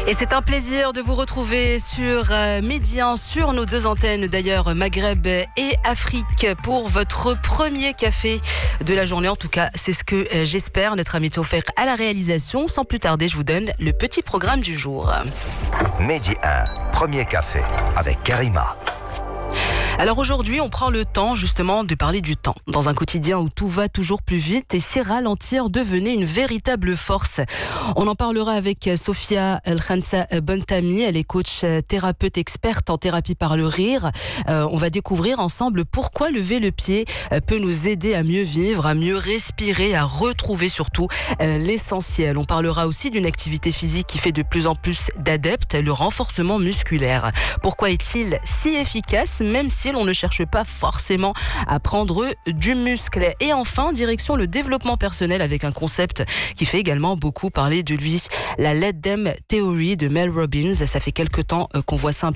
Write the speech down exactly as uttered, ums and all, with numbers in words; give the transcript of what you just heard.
Et c'est un plaisir de vous retrouver sur euh, Midi un, sur nos deux antennes d'ailleurs, Maghreb et Afrique, pour votre premier café de la journée. En tout cas, c'est ce que euh, j'espère. Notre ami Tofek à la réalisation. Sans plus tarder, je vous donne le petit programme du jour. Midi un, premier café avec Karima. Alors aujourd'hui, on prend le temps justement de parler du temps. Dans un quotidien où tout va toujours plus vite et si ralentir devenait une véritable force. On en parlera avec Sophia El Khansa Bontami. Elle est coach thérapeute experte en thérapie par le rire. Euh, on va découvrir ensemble pourquoi lever le pied peut nous aider à mieux vivre, à mieux respirer, à retrouver surtout euh, l'essentiel. On parlera aussi d'une activité physique qui fait de plus en plus d'adeptes, le renforcement musculaire. Pourquoi est-il si efficace, même si on ne cherche pas forcément à prendre du muscle? Et enfin, direction le développement personnel avec un concept qui fait également beaucoup parler de lui, la Let Them Theory de Mel Robbins. Ça fait quelque temps qu'on voit ça un